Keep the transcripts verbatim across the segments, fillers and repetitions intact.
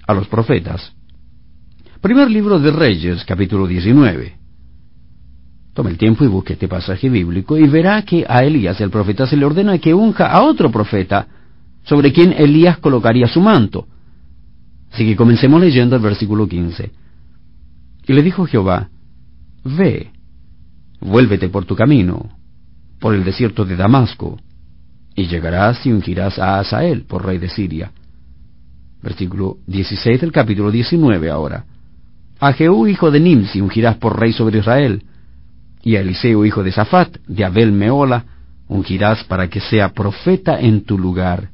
a los profetas. Primer libro de Reyes, capítulo diecinueve. Tome el tiempo y busque este pasaje bíblico y verá que a Elías el profeta se le ordena que unja a otro profeta, sobre quien Elías colocaría su manto. Así que comencemos leyendo el versículo quince. Y le dijo Jehová: Ve, vuélvete por tu camino, por el desierto de Damasco, y llegarás y ungirás a Hazael por rey de Siria. Versículo dieciséis del capítulo diecinueve ahora. A Jehú hijo de Nimsi ungirás por rey sobre Israel, y a Eliseo hijo de Safat de Abel Meola ungirás para que sea profeta en tu lugar.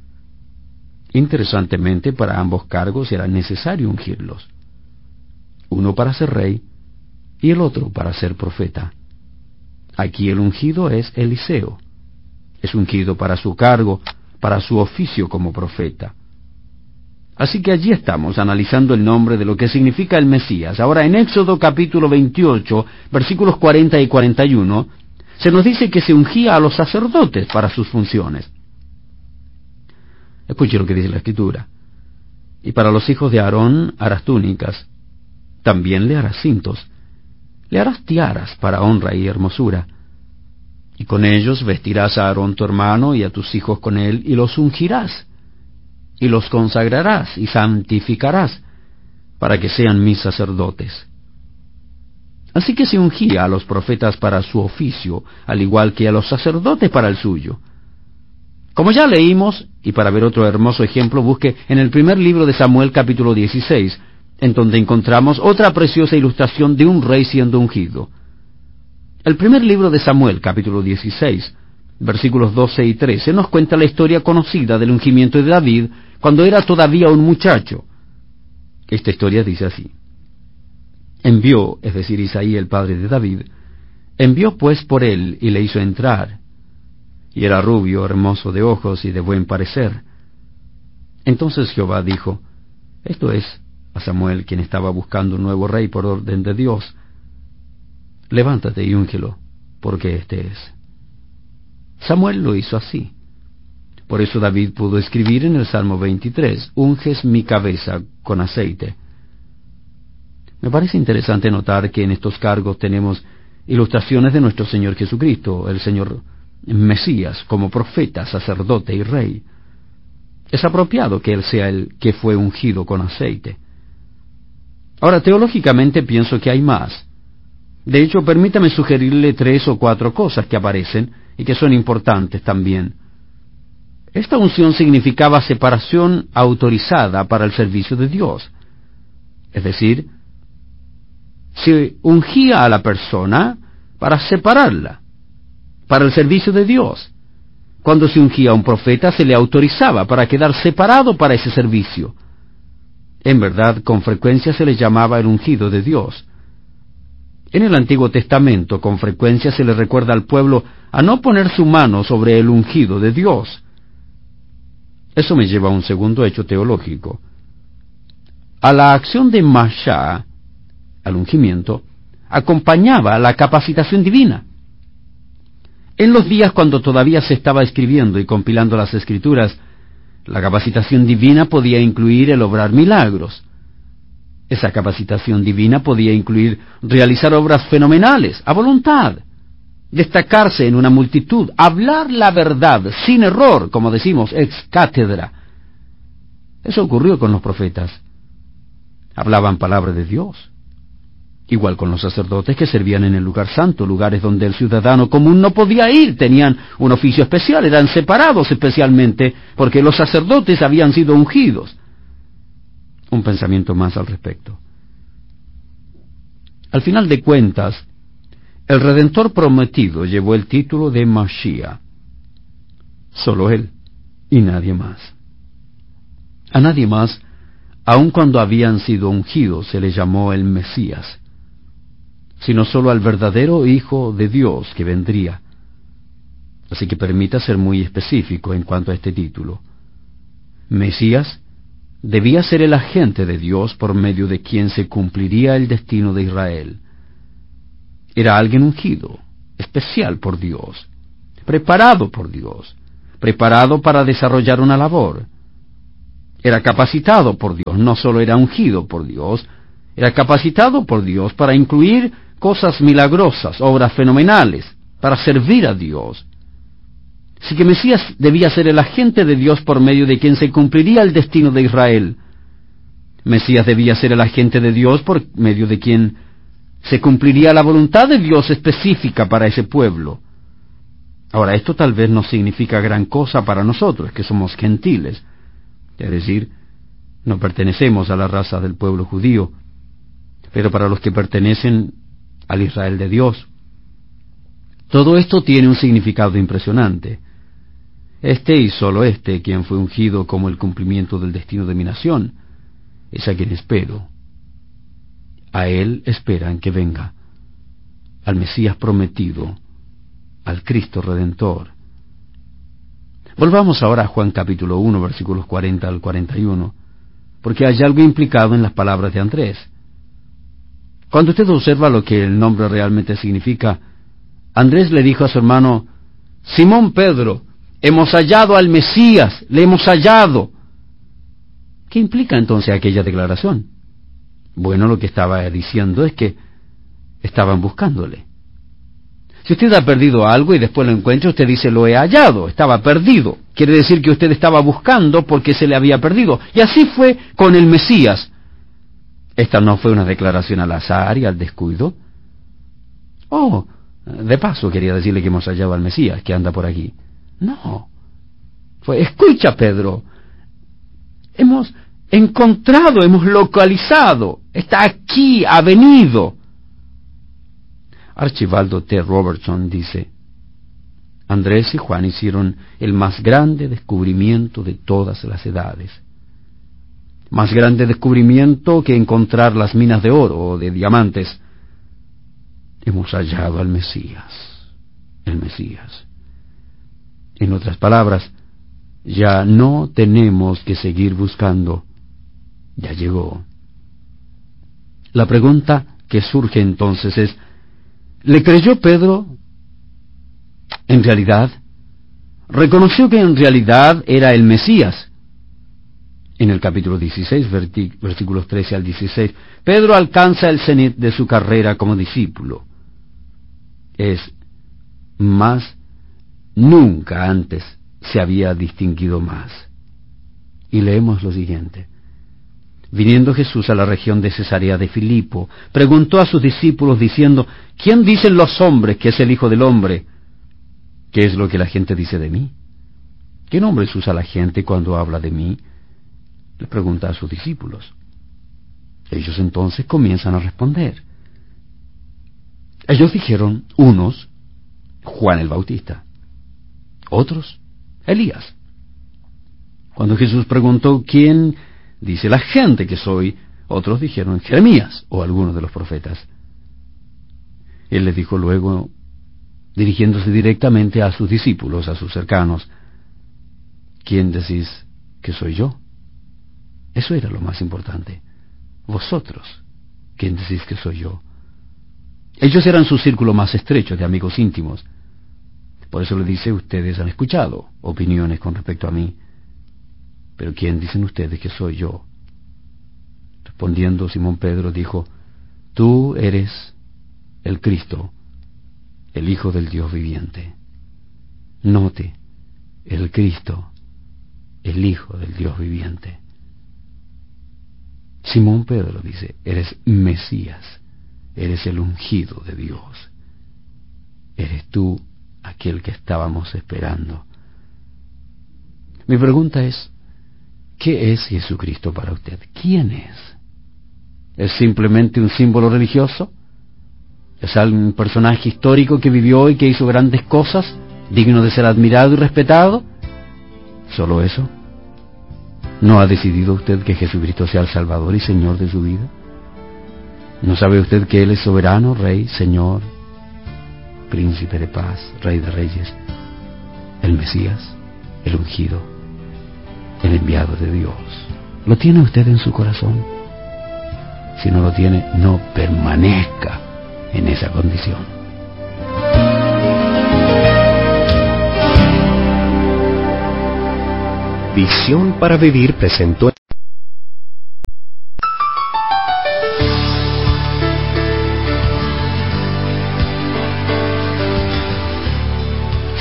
Interesantemente, para ambos cargos era necesario ungirlos, uno para ser rey y el otro para ser profeta. Aquí el ungido es Eliseo. Es ungido para su cargo, para su oficio como profeta. Así que allí estamos, analizando el nombre de lo que significa el Mesías. Ahora, en Éxodo capítulo veintiocho, versículos cuarenta y cuarenta y uno, se nos dice que se ungía a los sacerdotes para sus funciones. Escuche lo que dice la Escritura. Y para los hijos de Aarón harás túnicas, también le harás cintos, le harás tiaras para honra y hermosura. Y con ellos vestirás a Aarón tu hermano y a tus hijos con él, y los ungirás, y los consagrarás y santificarás, para que sean mis sacerdotes. Así que se ungía a los profetas para su oficio, al igual que a los sacerdotes para el suyo. Como ya leímos, y para ver otro hermoso ejemplo, busque en el primer libro de Samuel capítulo dieciséis, en donde encontramos otra preciosa ilustración de un rey siendo ungido. El primer libro de Samuel capítulo dieciséis, versículos doce y trece, nos cuenta la historia conocida del ungimiento de David cuando era todavía un muchacho. Esta historia dice así: Envió, es decir, Isaí el padre de David, envió pues por él y le hizo entrar. Y era rubio, hermoso de ojos y de buen parecer. Entonces Jehová dijo: Esto es a Samuel, quien estaba buscando un nuevo rey por orden de Dios. Levántate y úngelo, porque este es. Samuel lo hizo así. Por eso David pudo escribir en el Salmo veintitrés: Unges mi cabeza con aceite. Me parece interesante notar que en estos cargos tenemos ilustraciones de nuestro Señor Jesucristo, el Señor Mesías, como profeta, sacerdote y rey. Es apropiado que Él sea el que fue ungido con aceite. Ahora, teológicamente pienso que hay más. De hecho, permítame sugerirle tres o cuatro cosas que aparecen y que son importantes también. Esta unción significaba separación autorizada para el servicio de Dios. Es decir, se ungía a la persona para separarla, para el servicio de Dios. Cuando se ungía a un profeta, se le autorizaba para quedar separado para ese servicio. En verdad, con frecuencia se le llamaba el ungido de Dios. En el Antiguo Testamento, con frecuencia se le recuerda al pueblo a no poner su mano sobre el ungido de Dios. Eso me lleva a un segundo hecho teológico. A la acción de Mashá, al ungimiento, acompañaba la capacitación divina. En los días cuando todavía se estaba escribiendo y compilando las Escrituras, la capacitación divina podía incluir el obrar milagros. Esa capacitación divina podía incluir realizar obras fenomenales, a voluntad, destacarse en una multitud, hablar la verdad sin error, como decimos, ex cátedra. Eso ocurrió con los profetas. Hablaban palabra de Dios. Igual con los sacerdotes que servían en el lugar santo, lugares donde el ciudadano común no podía ir, tenían un oficio especial, eran separados especialmente porque los sacerdotes habían sido ungidos. Un pensamiento más al respecto. Al final de cuentas, el Redentor prometido llevó el título de Mashiach. Solo él y nadie más. A nadie más, aun cuando habían sido ungidos, se le llamó el Mesías, sino solo al verdadero Hijo de Dios que vendría. Así que permita ser muy específico en cuanto a este título. Mesías debía ser el agente de Dios por medio de quien se cumpliría el destino de Israel. Era alguien ungido, especial por Dios, preparado por Dios, preparado para desarrollar una labor. era capacitado por Dios, no solo era ungido por Dios, era capacitado por Dios para incluir cosas milagrosas, obras fenomenales, para servir a Dios. Así que Mesías debía ser el agente de Dios por medio de quien se cumpliría el destino de Israel. Mesías debía ser el agente de Dios por medio de quien se cumpliría la voluntad de Dios específica para ese pueblo. Ahora, esto tal vez no significa gran cosa para nosotros, que somos gentiles, es decir, no pertenecemos a la raza del pueblo judío, pero para los que pertenecen al Israel de Dios, todo esto tiene un significado impresionante. Este y solo este, quien fue ungido como el cumplimiento del destino de mi nación, es a quien espero. A él esperan que venga, al Mesías prometido, al Cristo Redentor. Volvamos ahora a Juan capítulo uno, versículos cuarenta al cuarenta y uno, porque hay algo implicado en las palabras de Andrés. Cuando usted observa lo que el nombre realmente significa, Andrés le dijo a su hermano: Simón Pedro, hemos hallado al Mesías, le hemos hallado. ¿Qué implica entonces aquella declaración? Bueno, lo que estaba diciendo es que estaban buscándole. Si usted ha perdido algo y después lo encuentra, usted dice: lo he hallado, estaba perdido. Quiere decir que usted estaba buscando porque se le había perdido. Y así fue con el Mesías. Esta no fue una declaración al azar y al descuido. Oh, de paso quería decirle que hemos hallado al Mesías, que anda por aquí. No. Fue: escucha, Pedro, hemos encontrado, hemos localizado, está aquí, ha venido. Archibaldo T. Robertson dice: Andrés y Juan hicieron el más grande descubrimiento de todas las edades. Más grande descubrimiento que encontrar las minas de oro o de diamantes. Hemos hallado al Mesías, el Mesías. En otras palabras, ya no tenemos que seguir buscando, ya llegó. La pregunta que surge entonces es: ¿le creyó Pedro? En realidad, reconoció que en realidad era el Mesías. En el capítulo dieciséis, versículos trece al dieciséis, Pedro alcanza el cenit de su carrera como discípulo. Es más, nunca antes se había distinguido más. Y leemos lo siguiente: Viniendo Jesús a la región de Cesarea de Filipo, preguntó a sus discípulos diciendo: ¿Quién dicen los hombres que es el Hijo del Hombre? ¿Qué es lo que la gente dice de mí? ¿Qué nombres usa la gente cuando habla de mí? Le pregunta a sus discípulos. Ellos entonces comienzan a responder. Ellos dijeron: unos, Juan el Bautista; otros, Elías. Cuando Jesús preguntó: ¿quién dice la gente que soy?, otros dijeron: Jeremías o algunos de los profetas. Él les dijo luego, dirigiéndose directamente a sus discípulos, a sus cercanos: ¿quién decís que soy yo? Eso era lo más importante. Vosotros, ¿quién decís que soy yo? Ellos eran su círculo más estrecho de amigos íntimos. Por eso le dice: ustedes han escuchado opiniones con respecto a mí, pero ¿quién dicen ustedes que soy yo? Respondiendo Simón Pedro dijo: tú eres el Cristo, el Hijo del Dios viviente. Note, el Cristo, el Hijo del Dios viviente. Simón Pedro dice: eres Mesías, eres el ungido de Dios. Eres tú aquel que estábamos esperando. Mi pregunta es: ¿qué es Jesucristo para usted? ¿Quién es? ¿Es simplemente un símbolo religioso? ¿Es algún personaje histórico que vivió y que hizo grandes cosas, digno de ser admirado y respetado? ¿Solo eso? ¿No ha decidido usted que Jesucristo sea el Salvador y Señor de su vida? ¿No sabe usted que Él es soberano, Rey, Señor, Príncipe de paz, Rey de reyes, el Mesías, el ungido, el enviado de Dios? ¿Lo tiene usted en su corazón? Si no lo tiene, no permanezca en esa condición. Visión para Vivir presentó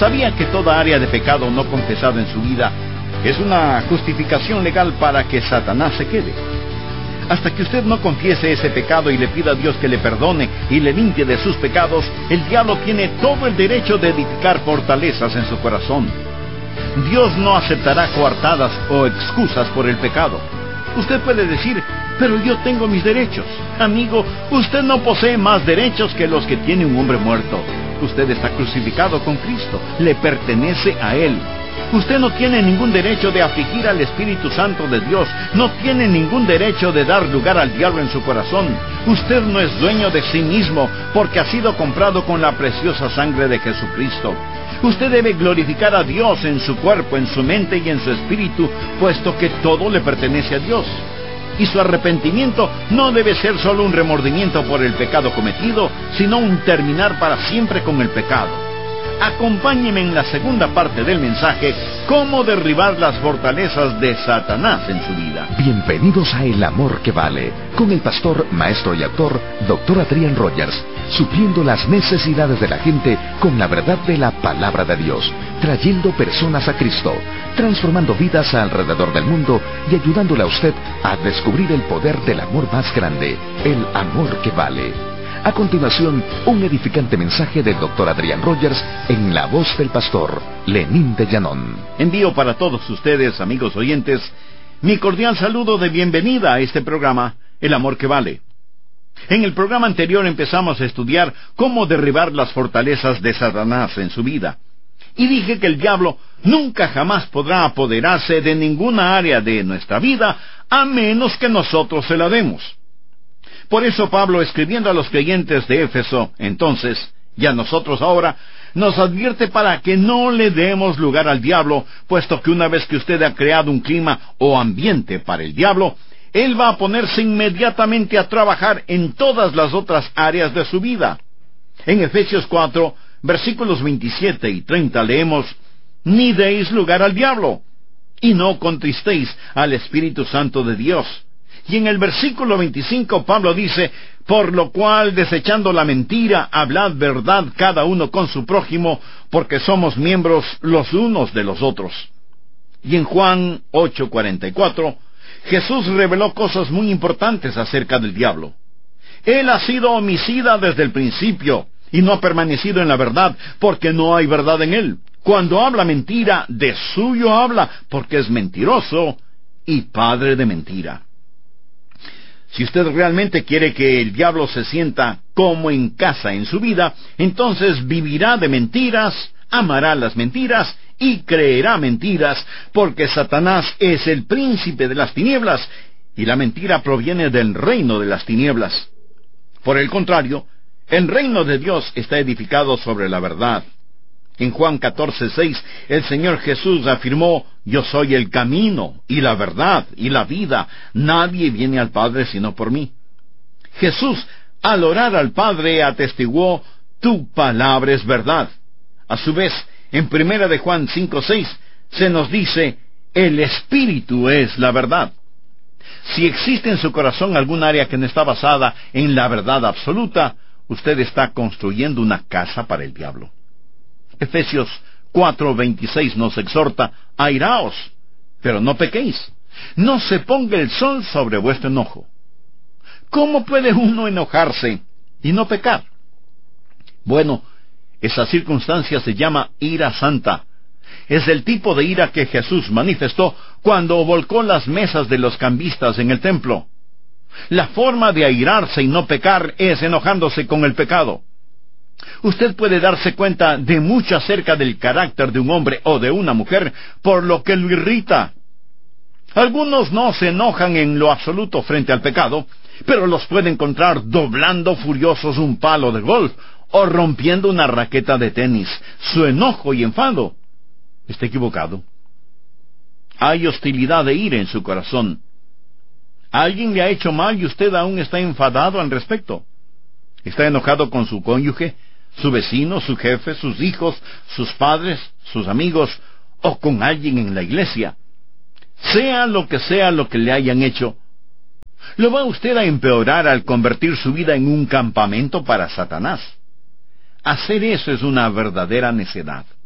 ¿Sabía que toda área de pecado no confesado en su vida es una justificación legal para que Satanás se quede? Hasta que usted no confiese ese pecado y le pida a Dios que le perdone y le limpie de sus pecados, el diablo tiene todo el derecho de edificar fortalezas en su corazón. Dios no aceptará coartadas o excusas por el pecado. Usted puede decir, pero yo tengo mis derechos. Amigo, usted no posee más derechos que los que tiene un hombre muerto. Usted está crucificado con Cristo, le pertenece a Él. Usted no tiene ningún derecho de afligir al Espíritu Santo de Dios, no tiene ningún derecho de dar lugar al diablo en su corazón. Usted no es dueño de sí mismo, porque ha sido comprado con la preciosa sangre de Jesucristo. Usted debe glorificar a Dios en su cuerpo, en su mente y en su espíritu, puesto que todo le pertenece a Dios. Y su arrepentimiento no debe ser solo un remordimiento por el pecado cometido, sino un terminar para siempre con el pecado. Acompáñeme en la segunda parte del mensaje, cómo derribar las fortalezas de Satanás en su vida. Bienvenidos a El Amor que Vale, con el pastor, maestro y autor, doctor Adrián Rogers, supliendo las necesidades de la gente con la verdad de la palabra de Dios, trayendo personas a Cristo, transformando vidas alrededor del mundo y ayudándole a usted a descubrir el poder del amor más grande, el amor que vale. A continuación, un edificante mensaje del doctor Adrián Rogers en la voz del pastor Lenín de Llanón. Envío para todos ustedes, amigos oyentes, mi cordial saludo de bienvenida a este programa, El Amor que Vale. En el programa anterior empezamos a estudiar cómo derribar las fortalezas de Satanás en su vida. Y dije que el diablo nunca jamás podrá apoderarse de ninguna área de nuestra vida, a menos que nosotros se la demos. Por eso Pablo, escribiendo a los creyentes de Éfeso, entonces, y a nosotros ahora, nos advierte para que no le demos lugar al diablo, puesto que una vez que usted ha creado un clima o ambiente para el diablo, él va a ponerse inmediatamente a trabajar en todas las otras áreas de su vida. En Efesios cuatro, versículos veintisiete y treinta leemos, «Ni deis lugar al diablo, y no contristéis al Espíritu Santo de Dios». Y en el versículo veinticinco Pablo dice, «Por lo cual, desechando la mentira, hablad verdad cada uno con su prójimo, porque somos miembros los unos de los otros». Y en Juan ocho cuarenta y cuatro, Jesús reveló cosas muy importantes acerca del diablo. Él ha sido homicida desde el principio, y no ha permanecido en la verdad, porque no hay verdad en él. Cuando habla mentira, de suyo habla, porque es mentiroso y padre de mentira. Si usted realmente quiere que el diablo se sienta como en casa en su vida, entonces vivirá de mentiras, amará las mentiras y creerá mentiras, porque Satanás es el príncipe de las tinieblas, y la mentira proviene del reino de las tinieblas. Por el contrario, el reino de Dios está edificado sobre la verdad. En Juan catorce seis, el Señor Jesús afirmó, «Yo soy el camino, y la verdad, y la vida. Nadie viene al Padre sino por mí». Jesús, al orar al Padre, atestiguó, «Tu palabra es verdad». A su vez, en primera de Juan cinco seis, se nos dice, «El Espíritu es la verdad». Si existe en su corazón algún área que no está basada en la verdad absoluta, usted está construyendo una casa para el diablo. Efesios cuatro veintiséis nos exhorta, «Airaos, pero no pequéis. No se ponga el sol sobre vuestro enojo». ¿Cómo puede uno enojarse y no pecar? Bueno, esa circunstancia se llama ira santa. Es el tipo de ira que Jesús manifestó cuando volcó las mesas de los cambistas en el templo. La forma de airarse y no pecar es enojándose con el pecado. Usted puede darse cuenta de mucho acerca del carácter de un hombre o de una mujer por lo que lo irrita. Algunos no se enojan en lo absoluto frente al pecado, pero los puede encontrar doblando furiosos un palo de golf o rompiendo una raqueta de tenis. Su enojo y enfado está equivocado. Hay hostilidad e ira en su corazón. Alguien le ha hecho mal y usted aún está enfadado al respecto. Está enojado con su cónyuge, su vecino, su jefe, sus hijos, sus padres, sus amigos, o con alguien en la iglesia. Sea lo que sea lo que le hayan hecho, lo va usted a empeorar al convertir su vida en un campamento para Satanás. Hacer eso es una verdadera necedad.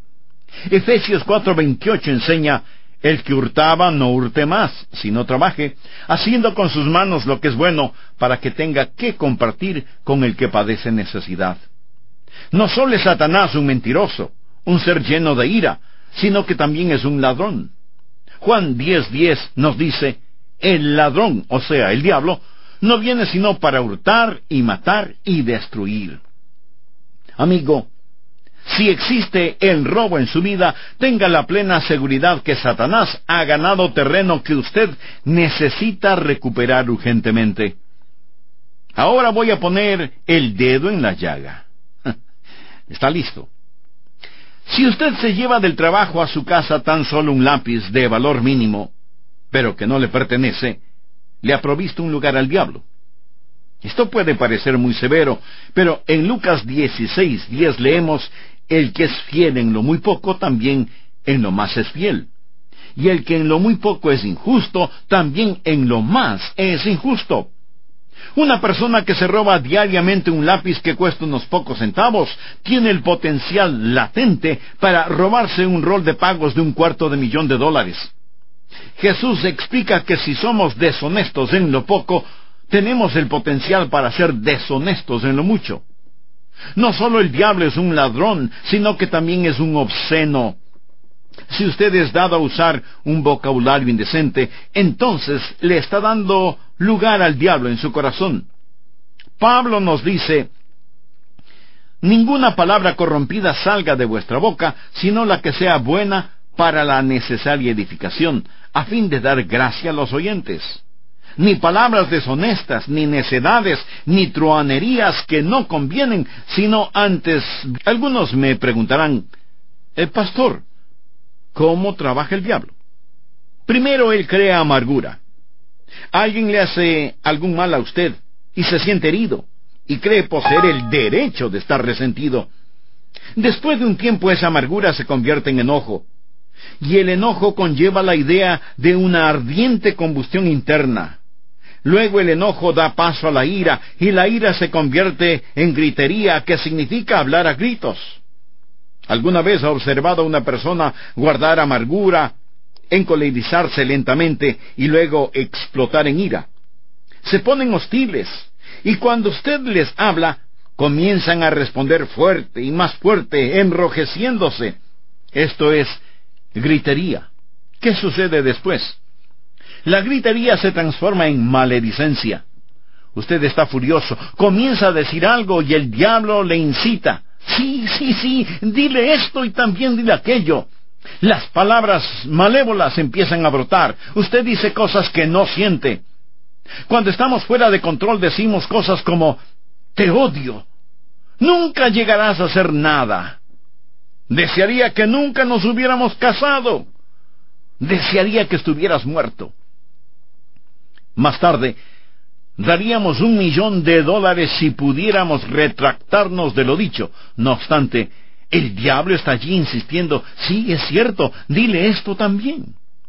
Efesios cuatro veintiocho enseña: el que hurtaba no hurte más, sino trabaje, haciendo con sus manos lo que es bueno, para que tenga que compartir con el que padece necesidad. No solo es Satanás un mentiroso, un ser lleno de ira, sino que también es un ladrón. Juan diez diez nos dice: el ladrón, o sea, el diablo, no viene sino para hurtar y matar y destruir. Amigo, si existe el robo en su vida, tenga la plena seguridad que Satanás ha ganado terreno que usted necesita recuperar urgentemente. Ahora voy a poner el dedo en la llaga. ¿Está listo? Si usted se lleva del trabajo a su casa tan solo un lápiz de valor mínimo, pero que no le pertenece, le ha provisto un lugar al diablo. Esto puede parecer muy severo, pero en Lucas dieciséis diez leemos: el que es fiel en lo muy poco, también en lo más es fiel. Y el que en lo muy poco es injusto, también en lo más es injusto. Una persona que se roba diariamente un lápiz que cuesta unos pocos centavos, tiene el potencial latente para robarse un rol de pagos de un cuarto de millón de dólares. Jesús explica que si somos deshonestos en lo poco, tenemos el potencial para ser deshonestos en lo mucho. No solo el diablo es un ladrón, sino que también es un obsceno. Si usted es dado a usar un vocabulario indecente, entonces le está dando lugar al diablo en su corazón. Pablo nos dice: ninguna palabra corrompida salga de vuestra boca, sino la que sea buena para la necesaria edificación, a fin de dar gracia a los oyentes. Ni palabras deshonestas, ni necedades, ni truhanerías que no convienen, sino antes. Algunos me preguntarán: el pastor, ¿cómo trabaja el diablo? Primero, él crea amargura. Alguien le hace algún mal a usted y se siente herido y cree poseer el derecho de estar resentido. Después de un tiempo, esa amargura se convierte en enojo, y el enojo conlleva la idea de una ardiente combustión interna. Luego el enojo da paso a la ira, y la ira se convierte en gritería, que significa hablar a gritos. ¿Alguna vez ha observado a una persona guardar amargura, encolerizarse lentamente y luego explotar en ira? Se ponen hostiles, y cuando usted les habla, comienzan a responder fuerte y más fuerte, enrojeciéndose. Esto es gritería. ¿Qué sucede después? La gritería se transforma en maledicencia. Usted está furioso, comienza a decir algo y el diablo le incita. Sí, sí, sí, dile esto y también dile aquello. Las palabras malévolas empiezan a brotar. Usted dice cosas que no siente. Cuando estamos fuera de control decimos cosas como: te odio, nunca llegarás a hacer nada, desearía que nunca nos hubiéramos casado, desearía que estuvieras muerto. Más tarde, daríamos un millón de dólares si pudiéramos retractarnos de lo dicho. No obstante, el diablo está allí insistiendo: sí, es cierto, dile esto también.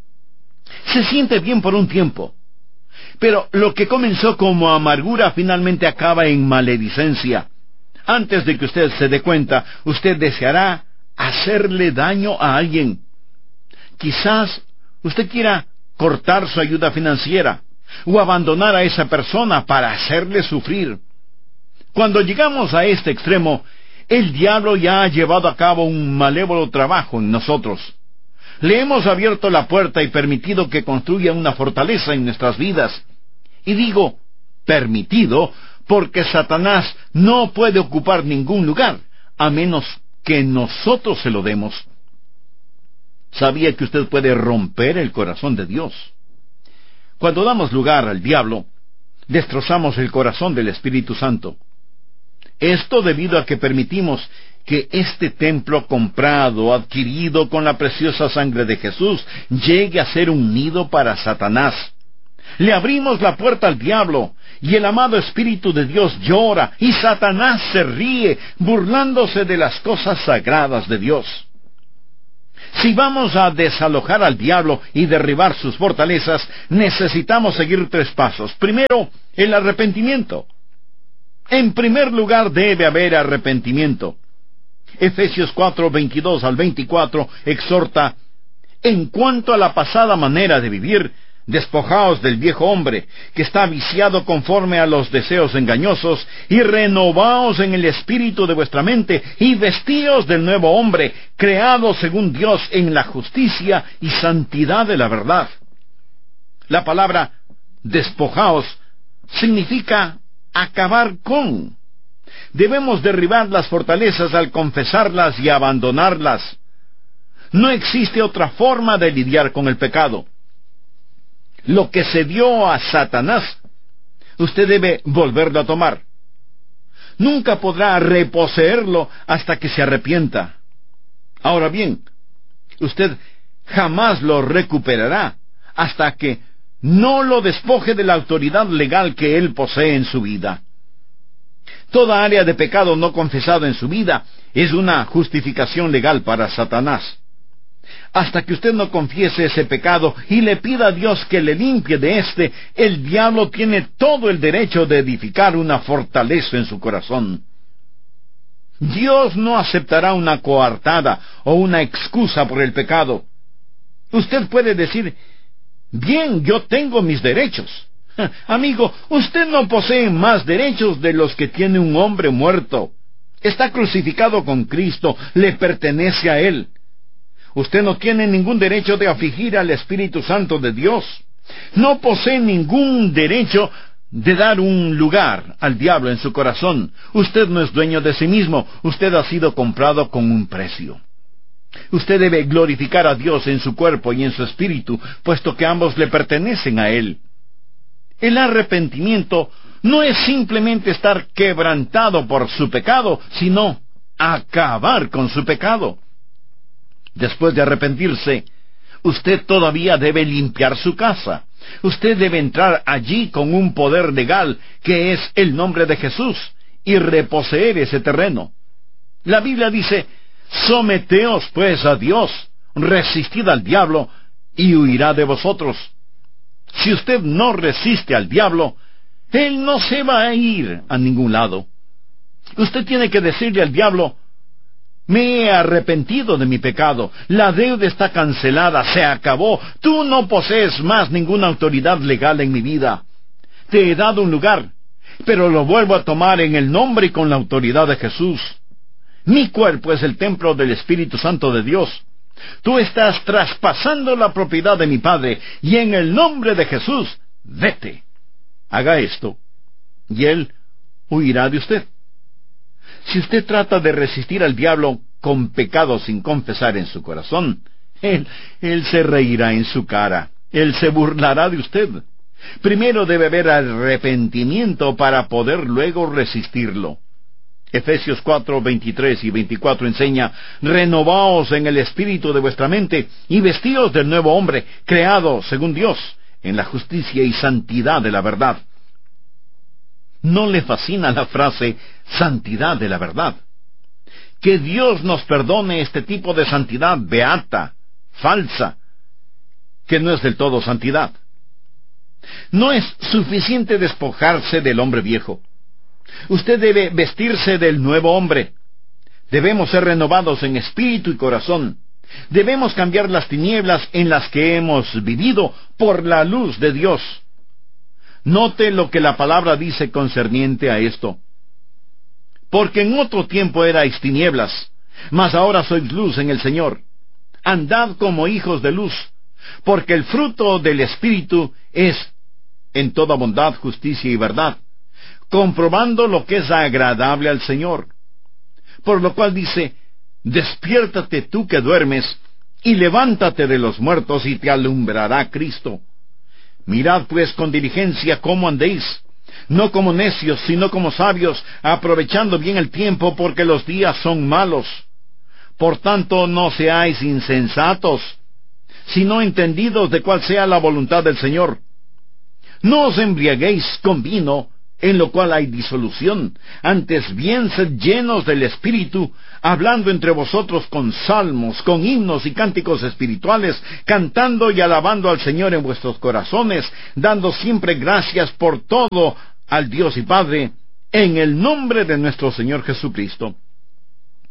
Se siente bien por un tiempo, pero lo que comenzó como amargura finalmente acaba en maledicencia. Antes de que usted se dé cuenta, usted deseará hacerle daño a alguien. Quizás usted quiera cortar su ayuda financiera, o abandonar a esa persona para hacerle sufrir. Cuando llegamos a este extremo, el diablo ya ha llevado a cabo un malévolo trabajo en nosotros. Le hemos abierto la puerta y permitido que construya una fortaleza en nuestras vidas. Y digo permitido porque Satanás no puede ocupar ningún lugar, a menos que nosotros se lo demos. ¿Sabía que usted puede romper el corazón de Dios? Cuando damos lugar al diablo, destrozamos el corazón del Espíritu Santo. Esto debido a que permitimos que este templo comprado, adquirido con la preciosa sangre de Jesús, llegue a ser un nido para Satanás. Le abrimos la puerta al diablo, y el amado Espíritu de Dios llora, y Satanás se ríe, burlándose de las cosas sagradas de Dios. Si vamos a desalojar al diablo y derribar sus fortalezas, necesitamos seguir tres pasos. Primero, el arrepentimiento. En primer lugar, debe haber arrepentimiento. Efesios cuatro, veintidós al veinticuatro exhorta: en cuanto a la pasada manera de vivir, despojaos del viejo hombre, que está viciado conforme a los deseos engañosos, y renovaos en el espíritu de vuestra mente, y vestíos del nuevo hombre, creado según Dios en la justicia y santidad de la verdad. La palabra despojaos significa acabar con. Debemos derribar las fortalezas al confesarlas y abandonarlas. No existe otra forma de lidiar con el pecado. Lo que se dio a Satanás, usted debe volverlo a tomar. Nunca podrá reposeerlo hasta que se arrepienta. Ahora bien, usted jamás lo recuperará hasta que no lo despoje de la autoridad legal que él posee en su vida. Toda área de pecado no confesado en su vida es una justificación legal para Satanás. Hasta que usted no confiese ese pecado y le pida a Dios que le limpie de éste, el diablo tiene todo el derecho de edificar una fortaleza en su corazón. Dios no aceptará una coartada o una excusa por el pecado. Usted puede decir: bien, yo tengo mis derechos. Amigo, usted no posee más derechos de los que tiene un hombre muerto. Está crucificado con Cristo, le pertenece a Él. Usted no tiene ningún derecho de afligir al Espíritu Santo de Dios. No posee ningún derecho de dar un lugar al diablo en su corazón. Usted no es dueño de sí mismo. Usted ha sido comprado con un precio. Usted debe glorificar a Dios en su cuerpo y en su espíritu, puesto que ambos le pertenecen a Él. El arrepentimiento no es simplemente estar quebrantado por su pecado, sino acabar con su pecado. Después de arrepentirse, usted todavía debe limpiar su casa. Usted debe entrar allí con un poder legal, que es el nombre de Jesús, y reposeer ese terreno. La Biblia dice: someteos pues a Dios, resistid al diablo, y huirá de vosotros. Si usted no resiste al diablo, él no se va a ir a ningún lado. Usted tiene que decirle al diablo: me he arrepentido de mi pecado, la deuda está cancelada, se acabó, tú no posees más ninguna autoridad legal en mi vida. Te he dado un lugar, pero lo vuelvo a tomar en el nombre y con la autoridad de Jesús. Mi cuerpo es el templo del Espíritu Santo de Dios. Tú estás traspasando la propiedad de mi Padre, y en el nombre de Jesús, vete. Haga esto, y Él huirá de usted. Si usted trata de resistir al diablo con pecado sin confesar en su corazón, Él, él se reirá en su cara. Él se burlará de usted. Primero debe haber arrepentimiento para poder luego resistirlo. Efesios cuatro, veintitrés y veinticuatro enseña: renovaos en el espíritu de vuestra mente, y vestíos del nuevo hombre, creado según Dios, en la justicia y santidad de la verdad. ¿No le fascina la frase santidad de la verdad? Que Dios nos perdone este tipo de santidad beata, falsa, que no es del todo santidad. No es suficiente despojarse del hombre viejo. Usted debe vestirse del nuevo hombre. Debemos ser renovados en espíritu y corazón. Debemos cambiar las tinieblas en las que hemos vivido por la luz de Dios. Note lo que la palabra dice concerniente a esto. Porque en otro tiempo erais tinieblas, mas ahora sois luz en el Señor. Andad como hijos de luz, porque el fruto del Espíritu es en toda bondad, justicia y verdad, comprobando lo que es agradable al Señor. Por lo cual dice: despiértate tú que duermes, y levántate de los muertos, y te alumbrará Cristo. Mirad pues con diligencia cómo andéis, no como necios, sino como sabios, aprovechando bien el tiempo, porque los días son malos. Por tanto, no seáis insensatos, sino entendidos de cuál sea la voluntad del Señor. No os embriaguéis con vino, en lo cual hay disolución, antes bien sed llenos del Espíritu, hablando entre vosotros con salmos, con himnos y cánticos espirituales, cantando y alabando al Señor en vuestros corazones, dando siempre gracias por todo al Dios y Padre, en el nombre de nuestro Señor Jesucristo.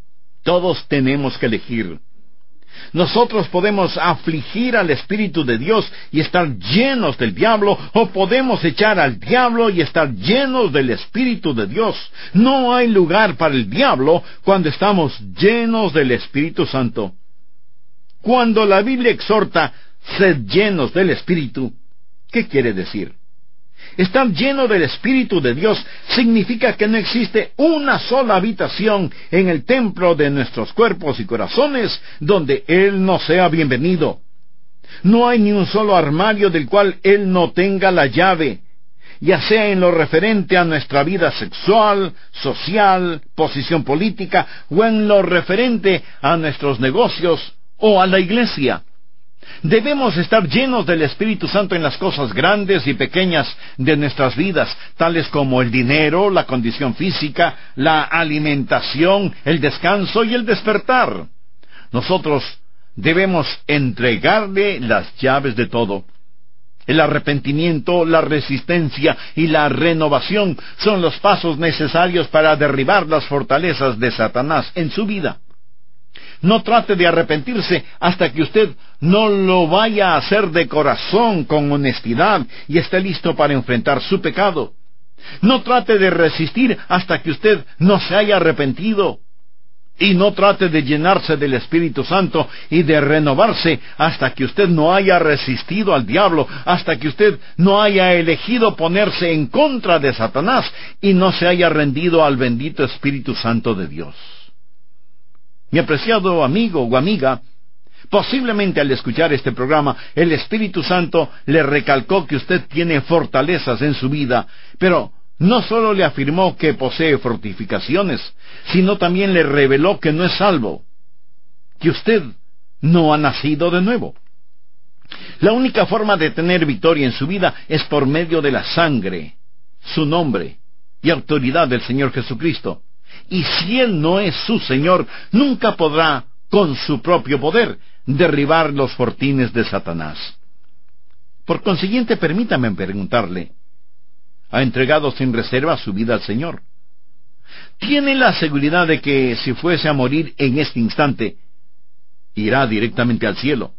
Todos tenemos que elegir. Nosotros podemos afligir al Espíritu de Dios y estar llenos del diablo, o podemos echar al diablo y estar llenos del Espíritu de Dios. No hay lugar para el diablo cuando estamos llenos del Espíritu Santo. Cuando la Biblia exhorta, sed llenos del Espíritu, ¿qué quiere decir? Estar lleno del Espíritu de Dios significa que no existe una sola habitación en el templo de nuestros cuerpos y corazones donde Él no sea bienvenido. No hay ni un solo armario del cual Él no tenga la llave, ya sea en lo referente a nuestra vida sexual, social, posición política, o en lo referente a nuestros negocios o a la iglesia. Debemos estar llenos del Espíritu Santo en las cosas grandes y pequeñas de nuestras vidas, tales como el dinero, la condición física, la alimentación, el descanso y el despertar. Nosotros debemos entregarle las llaves de todo. El arrepentimiento, la resistencia y la renovación son los pasos necesarios para derribar las fortalezas de Satanás en su vida. No trate de arrepentirse hasta que usted no lo vaya a hacer de corazón, con honestidad, y esté listo para enfrentar su pecado. No trate de resistir hasta que usted no se haya arrepentido. Y no trate de llenarse del Espíritu Santo y de renovarse hasta que usted no haya resistido al diablo, hasta que usted no haya elegido ponerse en contra de Satanás y no se haya rendido al bendito Espíritu Santo de Dios. Mi apreciado amigo o amiga, posiblemente al escuchar este programa, el Espíritu Santo le recalcó que usted tiene fortalezas en su vida, pero no solo le afirmó que posee fortificaciones, sino también le reveló que no es salvo, que usted no ha nacido de nuevo. La única forma de tener victoria en su vida es por medio de la sangre, su nombre y autoridad del Señor Jesucristo. Y si Él no es su Señor, nunca podrá, con su propio poder, derribar los fortines de Satanás. Por consiguiente, permítame preguntarle, ¿ha entregado sin reserva su vida al Señor? ¿Tiene la seguridad de que si fuese a morir en este instante, irá directamente al cielo?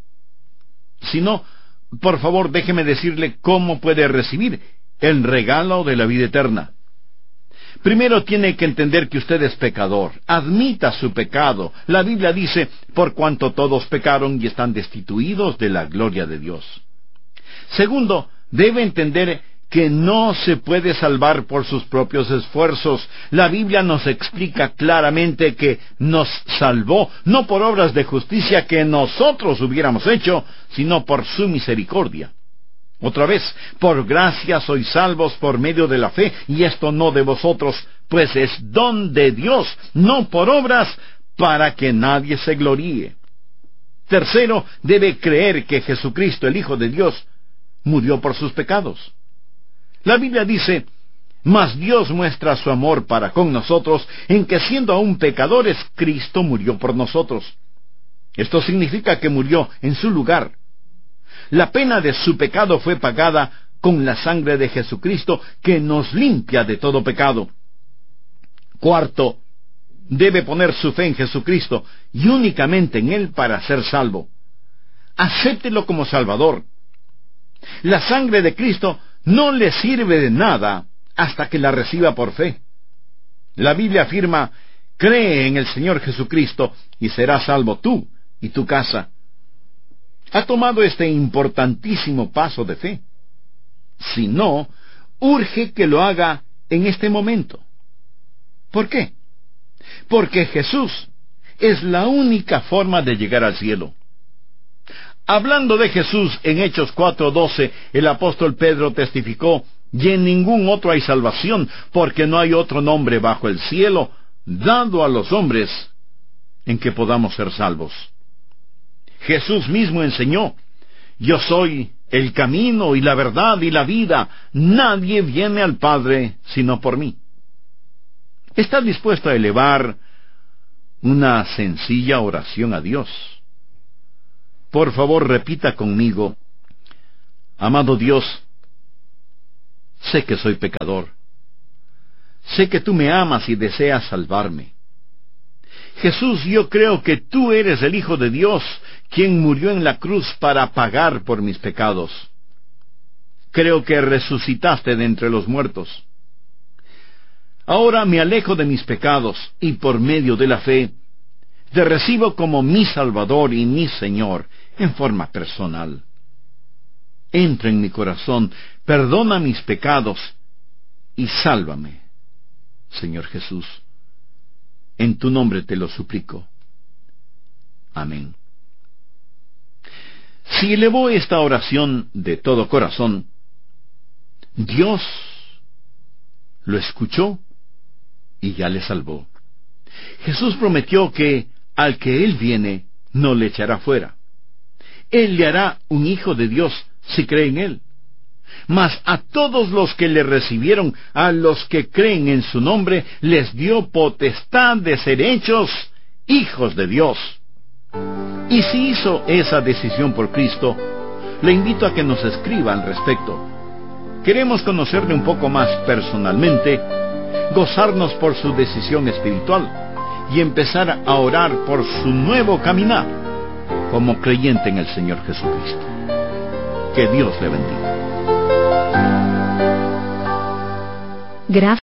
Si no, por favor, déjeme decirle cómo puede recibir el regalo de la vida eterna. Primero tiene que entender que usted es pecador. Admita su pecado. La Biblia dice, por cuanto todos pecaron y están destituidos de la gloria de Dios. Segundo, debe entender que no se puede salvar por sus propios esfuerzos. La Biblia nos explica claramente que nos salvó, no por obras de justicia que nosotros hubiéramos hecho, sino por su misericordia. Otra vez, por gracia sois salvos por medio de la fe, y esto no de vosotros, pues es don de Dios, no por obras, para que nadie se gloríe. Tercero, debe creer que Jesucristo, el Hijo de Dios, murió por sus pecados. La Biblia dice, mas Dios muestra su amor para con nosotros, en que siendo aún pecadores, Cristo murió por nosotros. Esto significa que murió en su lugar. La pena de su pecado fue pagada con la sangre de Jesucristo, que nos limpia de todo pecado. Cuarto, debe poner su fe en Jesucristo, y únicamente en Él, para ser salvo. Acéptelo como Salvador. La sangre de Cristo no le sirve de nada hasta que la reciba por fe. La Biblia afirma, cree en el Señor Jesucristo, y serás salvo tú y tu casa. ¿Ha tomado este importantísimo paso de fe? Si no, urge que lo haga en este momento. ¿Por qué? Porque Jesús es la única forma de llegar al cielo. Hablando de Jesús en Hechos cuatro doce, el apóstol Pedro testificó, y en ningún otro hay salvación, porque no hay otro nombre bajo el cielo dado a los hombres en que podamos ser salvos. Jesús mismo enseñó, yo soy el camino y la verdad y la vida, nadie viene al Padre sino por mí. ¿Está dispuesto a elevar una sencilla oración a Dios? Por favor, repita conmigo, amado Dios, sé que soy pecador, sé que tú me amas y deseas salvarme. Jesús, yo creo que tú eres el Hijo de Dios, quien murió en la cruz para pagar por mis pecados. Creo que resucitaste de entre los muertos. Ahora me alejo de mis pecados y por medio de la fe te recibo como mi Salvador y mi Señor en forma personal. Entra en mi corazón, perdona mis pecados y sálvame, Señor Jesús. En tu nombre te lo suplico. Amén. Si elevó esta oración de todo corazón, Dios lo escuchó y ya le salvó. Jesús prometió que al que Él viene, no le echará fuera. Él le hará un hijo de Dios si cree en Él. Mas a todos los que le recibieron, a los que creen en su nombre, les dio potestad de ser hechos hijos de Dios. Y si hizo esa decisión por Cristo, le invito a que nos escriba al respecto. Queremos conocerle un poco más personalmente, gozarnos por su decisión espiritual y empezar a orar por su nuevo caminar como creyente en el Señor Jesucristo. Que Dios le bendiga. Gracias.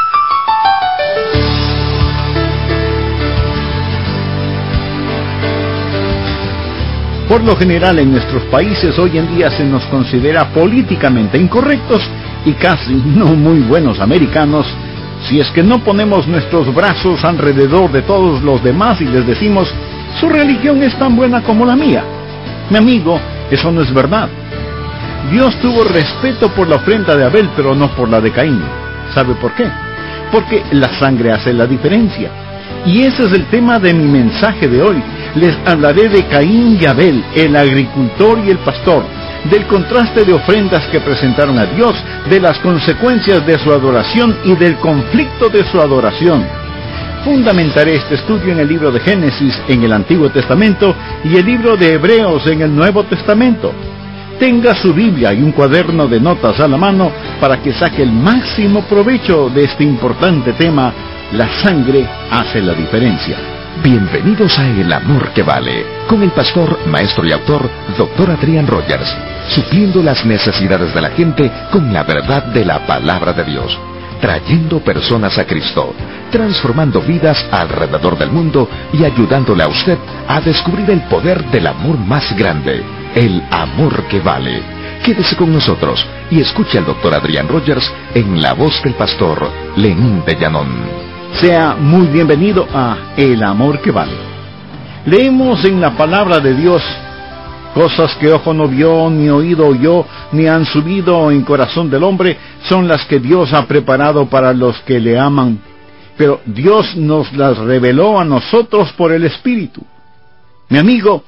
Por lo general en nuestros países hoy en día se nos considera políticamente incorrectos y casi no muy buenos americanos si es que no ponemos nuestros brazos alrededor de todos los demás y les decimos, su religión es tan buena como la mía. Mi amigo, eso no es verdad. Dios tuvo respeto por la ofrenda de Abel, pero no por la de Caín. ¿Sabe por qué? Porque la sangre hace la diferencia. Y ese es el tema de mi mensaje de hoy. Les hablaré de Caín y Abel, el agricultor y el pastor, del contraste de ofrendas que presentaron a Dios, de las consecuencias de su adoración y del conflicto de su adoración. Fundamentaré este estudio en el libro de Génesis en el Antiguo Testamento y el libro de Hebreos en el Nuevo Testamento. Tenga su Biblia y un cuaderno de notas a la mano para que saque el máximo provecho de este importante tema. La sangre hace la diferencia. Bienvenidos a El Amor que Vale, con el pastor, maestro y autor, doctor Adrián Rogers, supliendo las necesidades de la gente con la verdad de la palabra de Dios, trayendo personas a Cristo, transformando vidas alrededor del mundo y ayudándole a usted a descubrir el poder del amor más grande, el amor que vale. Quédese con nosotros y escuche al doctor Adrián Rogers en la voz del pastor Lenín de Llanón. Sea muy bienvenido a El Amor que Vale. Leemos en la palabra de Dios, cosas que ojo no vio, ni oído oyó, ni han subido en corazón del hombre, son las que Dios ha preparado para los que le aman. Pero Dios nos las reveló a nosotros por el Espíritu. Mi amigo,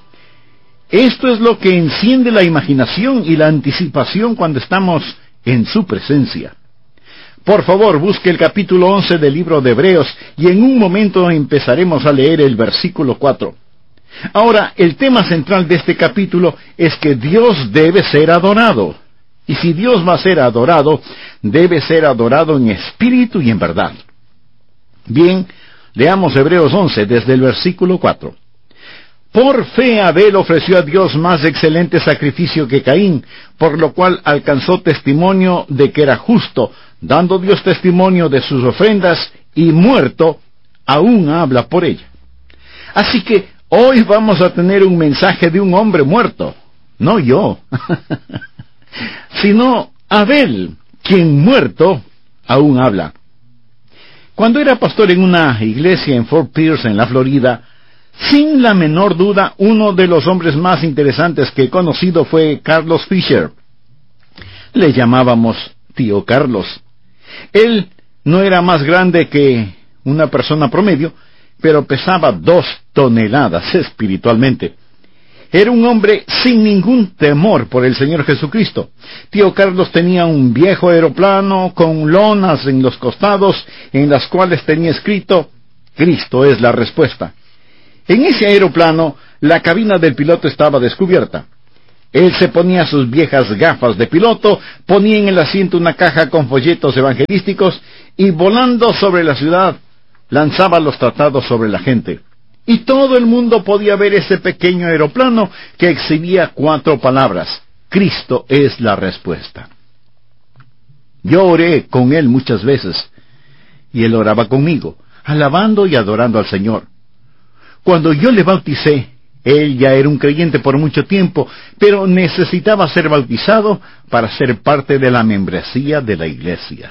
esto es lo que enciende la imaginación y la anticipación cuando estamos en su presencia. Por favor, busque el capítulo once del libro de Hebreos y en un momento empezaremos a leer el versículo cuatro. Ahora, el tema central de este capítulo es que Dios debe ser adorado. Y si Dios va a ser adorado, debe ser adorado en espíritu y en verdad. Bien, leamos Hebreos once desde el versículo cuatro. Por fe Abel ofreció a Dios más excelente sacrificio que Caín, por lo cual alcanzó testimonio de que era justo, dando Dios testimonio de sus ofrendas, y muerto, aún habla por ella. Así que hoy vamos a tener un mensaje de un hombre muerto, no yo, sino Abel, quien muerto, aún habla. Cuando era pastor en una iglesia en Fort Pierce, en la Florida, sin la menor duda, uno de los hombres más interesantes que he conocido fue Carlos Fisher. Le llamábamos tío Carlos. Él no era más grande que una persona promedio, pero pesaba dos toneladas espiritualmente. Era un hombre sin ningún temor por el Señor Jesucristo. Tío Carlos tenía un viejo aeroplano con lonas en los costados, en las cuales tenía escrito, Cristo es la respuesta. En ese aeroplano, la cabina del piloto estaba descubierta. Él se ponía sus viejas gafas de piloto, ponía en el asiento una caja con folletos evangelísticos y volando sobre la ciudad, lanzaba los tratados sobre la gente. y todo el mundo podía ver ese pequeño aeroplano que exhibía cuatro palabras: Cristo es la respuesta. Yo oré con él muchas veces, y él oraba conmigo, alabando y adorando al Señor. Cuando yo le bauticé, él ya era un creyente por mucho tiempo, pero necesitaba ser bautizado para ser parte de la membresía de la iglesia.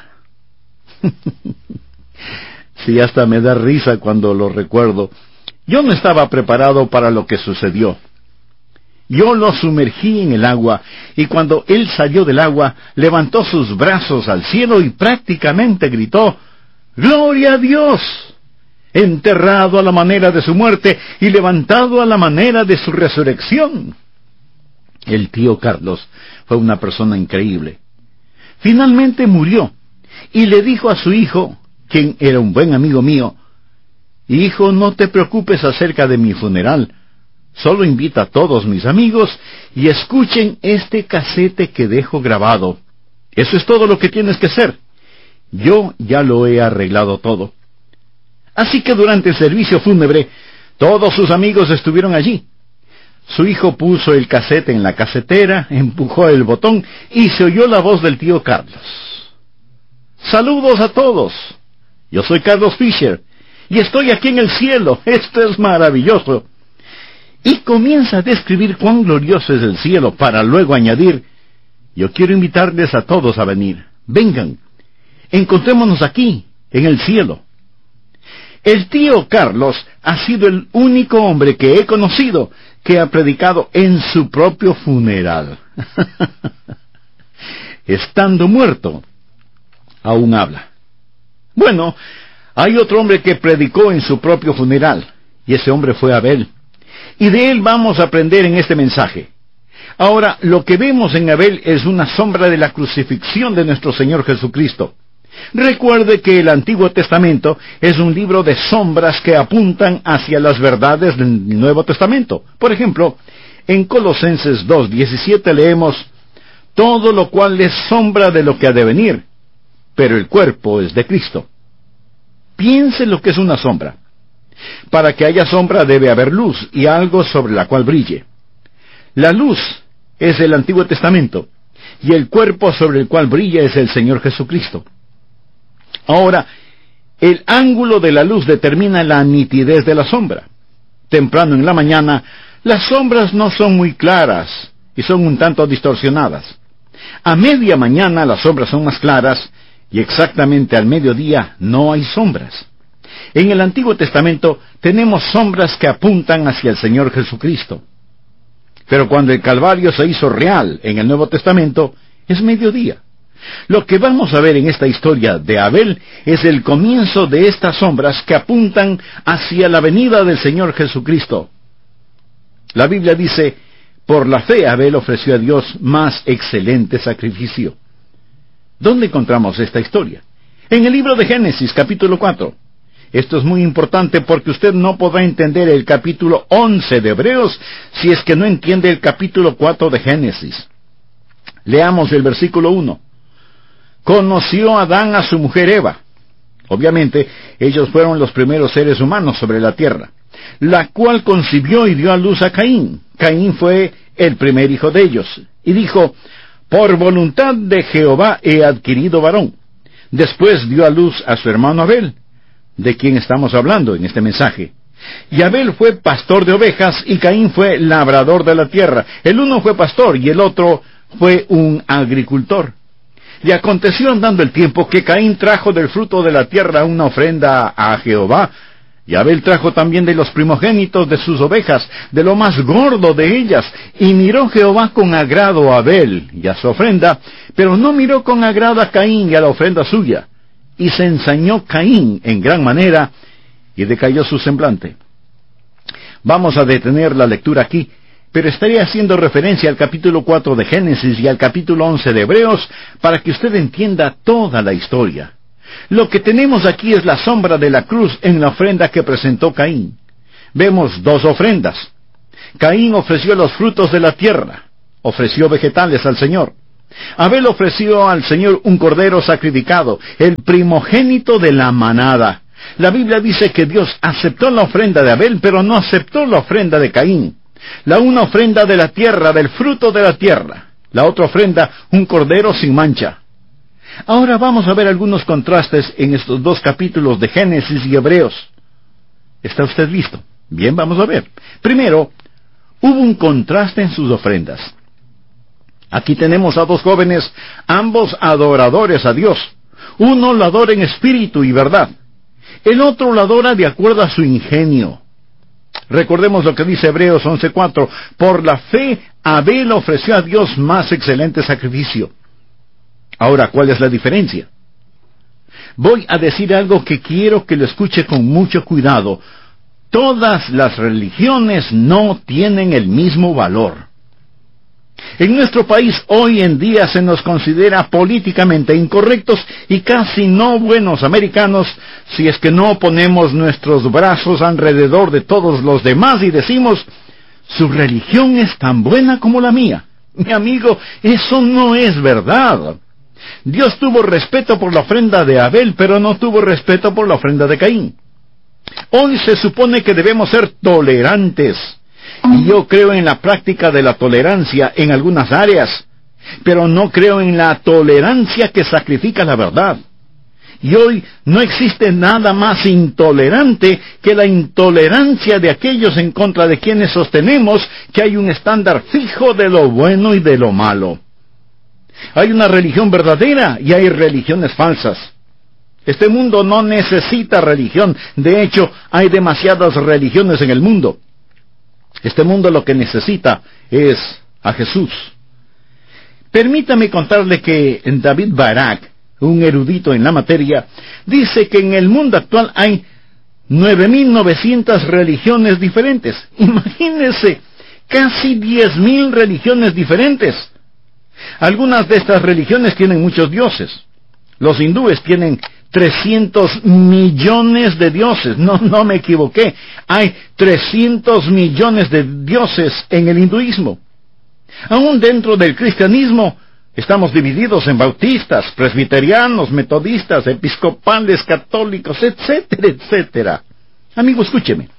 Sí, hasta me da risa cuando lo recuerdo. Yo no estaba preparado para lo que sucedió. Yo lo sumergí en el agua, y cuando él salió del agua, levantó sus brazos al cielo y prácticamente gritó: ¡Gloria a Dios! Enterrado a la manera de su muerte y levantado a la manera de su resurrección. El tío Carlos fue una persona increíble. Finalmente murió, y le dijo a su hijo, quien era un buen amigo mío: hijo, no te preocupes acerca de mi funeral. Solo invita a todos mis amigos y escuchen este casete que dejo grabado. Eso es todo lo que tienes que hacer. Yo ya lo he arreglado todo. Así que durante el servicio fúnebre, todos sus amigos estuvieron allí. Su hijo puso el casete en la casetera, empujó el botón y se oyó la voz del tío Carlos. Saludos a todos. Yo soy Carlos Fisher y estoy aquí en el cielo. Esto es maravilloso. Y comienza a describir cuán glorioso es el cielo, para luego añadir: yo quiero invitarles a todos a venir. Vengan, encontrémonos aquí, en el cielo. El tío Carlos ha sido el único hombre que he conocido que ha predicado en su propio funeral. Estando muerto, aún habla. Bueno, hay otro hombre que predicó en su propio funeral, y ese hombre fue Abel. Y de él vamos a aprender en este mensaje. Ahora, lo que vemos en Abel es una sombra de la crucifixión de nuestro Señor Jesucristo. Recuerde que el Antiguo Testamento es un libro de sombras que apuntan hacia las verdades del Nuevo Testamento. Por ejemplo, en Colosenses dos diecisiete leemos: todo lo cual es sombra de lo que ha de venir, pero el cuerpo es de Cristo. Piense lo que es una sombra. Para que haya sombra debe haber luz y algo sobre la cual brille. La luz es el Antiguo Testamento, y el cuerpo sobre el cual brilla es el Señor Jesucristo. Ahora, el ángulo de la luz determina la nitidez de la sombra. Temprano en la mañana, las sombras no son muy claras y son un tanto distorsionadas. A media mañana las sombras son más claras, y exactamente al mediodía no hay sombras. En el Antiguo Testamento tenemos sombras que apuntan hacia el Señor Jesucristo. Pero cuando el Calvario se hizo real en el Nuevo Testamento, es mediodía. Lo que vamos a ver en esta historia de Abel es el comienzo de estas sombras que apuntan hacia la venida del Señor Jesucristo. La Biblia dice: por la fe Abel ofreció a Dios más excelente sacrificio. ¿Dónde encontramos esta historia? En el libro de Génesis, capítulo cuatro. Esto es muy importante porque usted no podrá entender el capítulo once de Hebreos si es que no entiende el capítulo cuatro de Génesis. Leamos el versículo uno. Conoció Adán a su mujer Eva. Obviamente, ellos fueron los primeros seres humanos sobre la tierra, la cual concibió y dio a luz a Caín. Caín fue el primer hijo de ellos, y dijo: por voluntad de Jehová he adquirido varón. Después dio a luz a su hermano Abel, de quien estamos hablando en este mensaje. Y Abel fue pastor de ovejas, y Caín fue labrador de la tierra. El uno fue pastor, y el otro fue un agricultor. Y aconteció andando el tiempo que Caín trajo del fruto de la tierra una ofrenda a Jehová, y Abel trajo también de los primogénitos de sus ovejas, de lo más gordo de ellas. Y miró Jehová con agrado a Abel y a su ofrenda, pero no miró con agrado a Caín y a la ofrenda suya. Y se ensañó Caín en gran manera, y decayó su semblante. Vamos a detener la lectura aquí, pero estaré haciendo referencia al capítulo cuatro de Génesis y al capítulo once de Hebreos, para que usted entienda toda la historia. Lo que tenemos aquí es la sombra de la cruz en la ofrenda que presentó Caín. Vemos dos ofrendas. Caín ofreció los frutos de la tierra, ofreció vegetales al Señor. Abel ofreció al Señor un cordero sacrificado, el primogénito de la manada, La Biblia dice que Dios aceptó la ofrenda de Abel, pero no aceptó la ofrenda de Caín. La una ofrenda de la tierra, del fruto de la tierra. La otra ofrenda, un cordero sin mancha. Ahora vamos a ver algunos contrastes en estos dos capítulos de Génesis y Hebreos. ¿Está usted listo? Bien, vamos a ver. Primero, hubo un contraste en sus ofrendas. Aquí tenemos a dos jóvenes, ambos adoradores a Dios. Uno lo adora en espíritu y verdad. El otro lo adora de acuerdo a su ingenio. Recordemos lo que dice Hebreos once cuatro. Por la fe, Abel ofreció a Dios más excelente sacrificio. Ahora, ¿cuál es la diferencia? Voy a decir algo que quiero que lo escuche con mucho cuidado. Todas las religiones no tienen el mismo valor. En nuestro país hoy en día se nos considera políticamente incorrectos y casi no buenos americanos si es que no ponemos nuestros brazos alrededor de todos los demás y decimos, su religión es tan buena como la mía. Mi amigo, eso no es verdad. Dios tuvo respeto por la ofrenda de Abel, pero no tuvo respeto por la ofrenda de Caín. Hoy se supone que debemos ser tolerantes. Y yo creo en la práctica de la tolerancia en algunas áreas, pero no creo en la tolerancia que sacrifica la verdad. Y hoy no existe nada más intolerante que la intolerancia de aquellos en contra de quienes sostenemos que hay un estándar fijo de lo bueno y de lo malo. Hay una religión verdadera y hay religiones falsas. Este mundo no necesita religión. De hecho, hay demasiadas religiones en el mundo. Este mundo lo que necesita es a Jesús. Permítame contarle que David Barak, un erudito en la materia, dice que en el mundo actual hay nueve mil novecientas religiones diferentes. Imagínense, casi diez mil religiones diferentes. Algunas de estas religiones tienen muchos dioses. Los hindúes tienen trescientos millones de dioses. No, no me equivoqué. Hay trescientos millones de dioses en el hinduismo. Aún dentro del cristianismo estamos divididos en bautistas, presbiterianos, metodistas, episcopales, católicos, etcétera, etcétera. Amigo, escúcheme.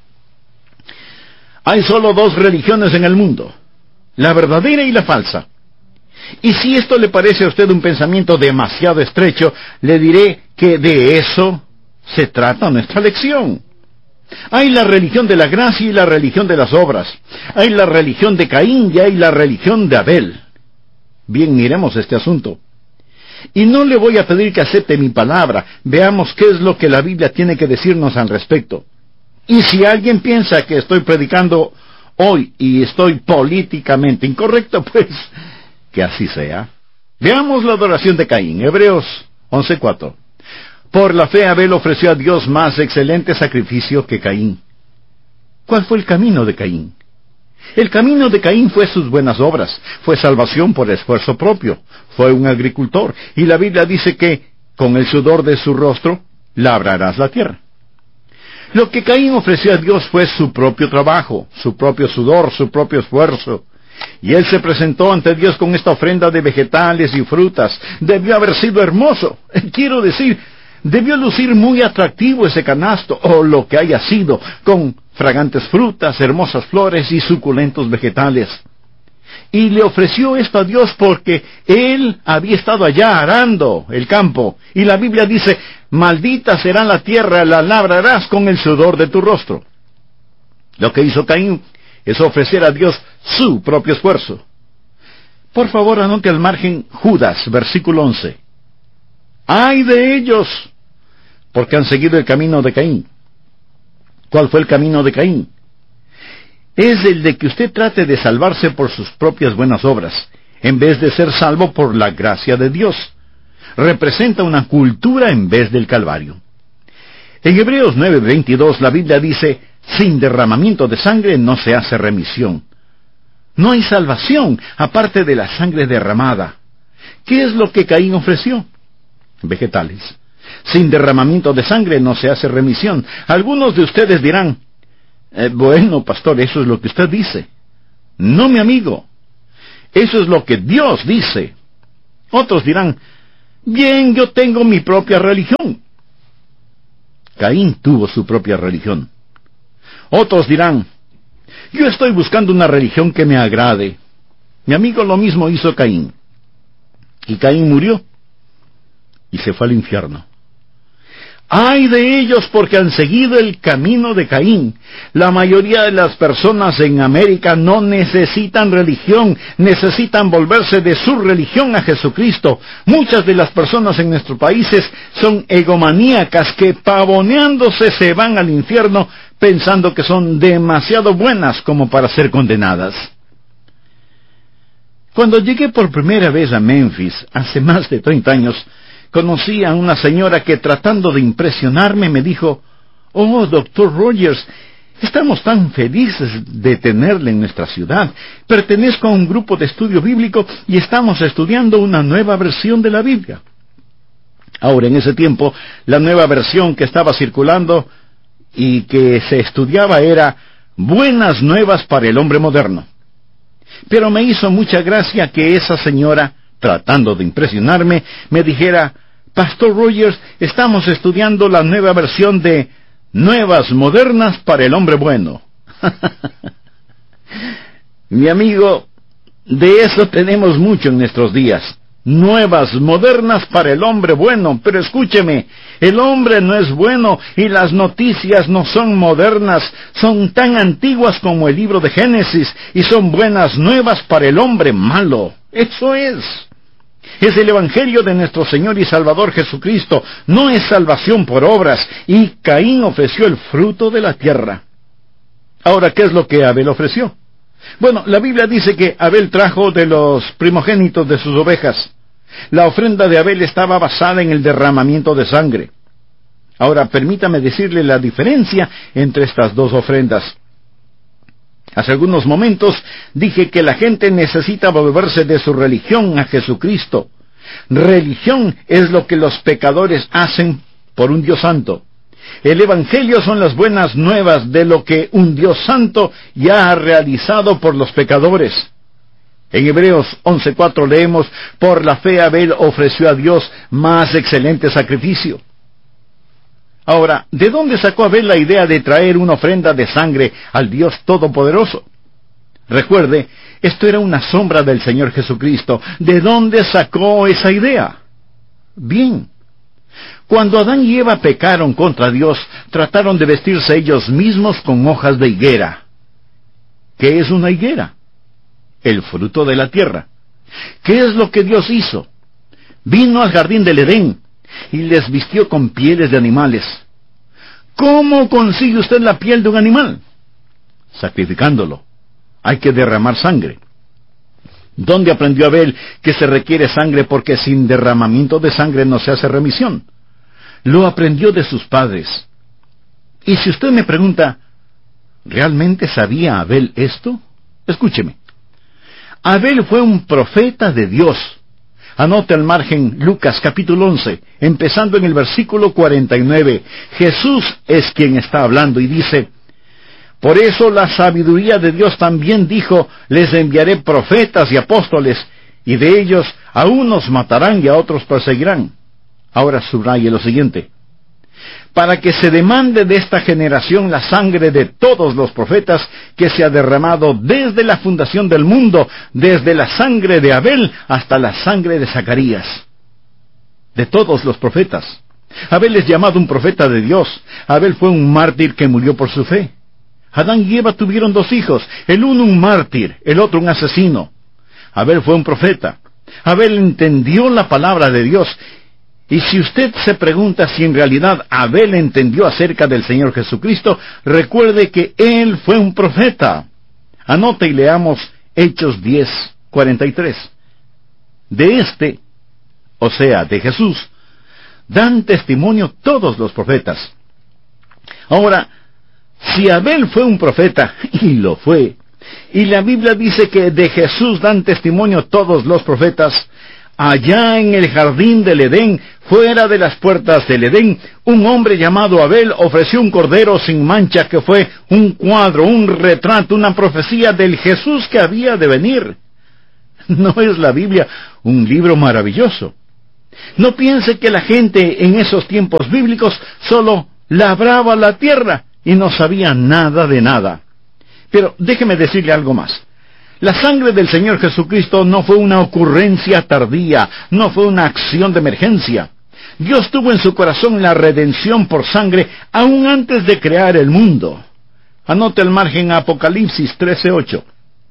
Hay solo dos religiones en el mundo, la verdadera y la falsa. Y si esto le parece a usted un pensamiento demasiado estrecho, le diré que de eso se trata nuestra lección. Hay la religión de la gracia y la religión de las obras. Hay la religión de Caín y hay la religión de Abel. Bien, miremos este asunto. Y no le voy a pedir que acepte mi palabra. Veamos qué es lo que la Biblia tiene que decirnos al respecto. Y si alguien piensa que estoy predicando hoy y estoy políticamente incorrecto, pues que así sea. Veamos la adoración de Caín. Hebreos once cuatro. Por la fe Abel ofreció a Dios más excelente sacrificio que Caín. ¿Cuál fue el camino de Caín? El camino de Caín fue sus buenas obras, fue salvación por esfuerzo propio, fue un agricultor, y la Biblia dice que con el sudor de su rostro labrarás la tierra. Lo que Caín ofreció a Dios fue su propio trabajo, su propio sudor, su propio esfuerzo. Y él se presentó ante Dios con esta ofrenda de vegetales y frutas. Debió haber sido hermoso. Quiero decir, debió lucir muy atractivo ese canasto, o lo que haya sido, con fragantes frutas, hermosas flores y suculentos vegetales. Y le ofreció esto a Dios porque él había estado allá arando el campo. Y la Biblia dice, maldita será la tierra, la labrarás con el sudor de tu rostro. Lo que hizo Caín es ofrecer a Dios su propio esfuerzo. Por favor, anote al margen Judas, versículo once. ¡Ay de ellos! Porque han seguido el camino de Caín. ¿Cuál fue el camino de Caín? Es el de que usted trate de salvarse por sus propias buenas obras, en vez de ser salvo por la gracia de Dios. Representa una cultura en vez del Calvario. En Hebreos nueve veintidós la Biblia dice, sin derramamiento de sangre no se hace remisión. No hay salvación aparte de la sangre derramada. ¿Qué es lo que Caín ofreció? Vegetales. Sin derramamiento de sangre no se hace remisión. Algunos de ustedes dirán, eh, bueno, pastor, eso es lo que usted dice. No, mi amigo. Eso es lo que Dios dice. Otros dirán, bien, yo tengo mi propia religión. Caín tuvo su propia religión. Otros dirán, yo estoy buscando una religión que me agrade. Mi amigo, lo mismo hizo Caín. Y Caín murió y se fue al infierno. ¡Ay de ellos porque han seguido el camino de Caín! La mayoría de las personas en América no necesitan religión, necesitan volverse de su religión a Jesucristo. Muchas de las personas en nuestros países son egomaníacas que pavoneándose se van al infierno pensando que son demasiado buenas como para ser condenadas. Cuando llegué por primera vez a Memphis, hace más de treinta años, conocí a una señora que, tratando de impresionarme, me dijo, «Oh, doctor Rogers, estamos tan felices de tenerle en nuestra ciudad. Pertenezco a un grupo de estudio bíblico y estamos estudiando una nueva versión de la Biblia». Ahora, en ese tiempo, la nueva versión que estaba circulando y que se estudiaba era Buenas Nuevas para el Hombre Moderno. Pero me hizo mucha gracia que esa señora, tratando de impresionarme, me dijera, «Pastor Rogers, estamos estudiando la nueva versión de Nuevas Modernas para el Hombre Bueno». Mi amigo, de eso tenemos mucho en nuestros días. Nuevas Modernas para el Hombre Bueno. Pero escúcheme, el hombre no es bueno y las noticias no son modernas, son tan antiguas como el libro de Génesis y son buenas nuevas para el hombre malo. Eso es. Es el Evangelio de nuestro Señor y Salvador Jesucristo, no es salvación por obras, y Caín ofreció el fruto de la tierra. Ahora, ¿qué es lo que Abel ofreció? Bueno, la Biblia dice que Abel trajo de los primogénitos de sus ovejas. La ofrenda de Abel estaba basada en el derramamiento de sangre. Ahora, permítame decirle la diferencia entre estas dos ofrendas. Hace algunos momentos dije que la gente necesita volverse de su religión a Jesucristo. Religión es lo que los pecadores hacen por un Dios santo. El Evangelio son las buenas nuevas de lo que un Dios santo ya ha realizado por los pecadores. En Hebreos once cuatro leemos, por la fe Abel ofreció a Dios más excelente sacrificio. Ahora, ¿de dónde sacó Abel la idea de traer una ofrenda de sangre al Dios Todopoderoso? Recuerde, esto era una sombra del Señor Jesucristo. ¿De dónde sacó esa idea? Bien, cuando Adán y Eva pecaron contra Dios, trataron de vestirse ellos mismos con hojas de higuera. ¿Qué es una higuera? El fruto de la tierra. ¿Qué es lo que Dios hizo? Vino al jardín del Edén y les vistió con pieles de animales. ¿Cómo consigue usted la piel de un animal? Sacrificándolo. Hay que derramar sangre. ¿Dónde aprendió Abel que se requiere sangre porque sin derramamiento de sangre no se hace remisión? Lo aprendió de sus padres. Y si usted me pregunta, ¿realmente sabía Abel esto? Escúcheme. Abel fue un profeta de Dios. Anote al margen Lucas capítulo once, empezando en el versículo cuarenta y nueve. Jesús es quien está hablando y dice, por eso la sabiduría de Dios también dijo, les enviaré profetas y apóstoles, y de ellos a unos matarán y a otros perseguirán. Ahora subraye lo siguiente. Para que se demande de esta generación la sangre de todos los profetas que se ha derramado desde la fundación del mundo, desde la sangre de Abel hasta la sangre de Zacarías. De todos los profetas. Abel es llamado un profeta de Dios. Abel fue un mártir que murió por su fe. Adán y Eva tuvieron dos hijos, el uno un mártir, el otro un asesino. Abel fue un profeta. Abel entendió la palabra de Dios. Y si usted se pregunta si en realidad Abel entendió acerca del Señor Jesucristo, recuerde que él fue un profeta. Anote y leamos Hechos diez, cuarenta y tres. De este, o sea, de Jesús, dan testimonio todos los profetas. Ahora, si Abel fue un profeta, y lo fue, y la Biblia dice que de Jesús dan testimonio todos los profetas, allá en el jardín del Edén, fuera de las puertas del Edén, un hombre llamado Abel ofreció un cordero sin mancha que fue un cuadro, un retrato, una profecía del Jesús que había de venir. ¿No es la Biblia un libro maravilloso? No piense que la gente en esos tiempos bíblicos solo labraba la tierra y no sabía nada de nada. Pero déjeme decirle algo más. La sangre del Señor Jesucristo no fue una ocurrencia tardía, no fue una acción de emergencia. Dios tuvo en su corazón la redención por sangre aún antes de crear el mundo. Anote el margen Apocalipsis trece ocho.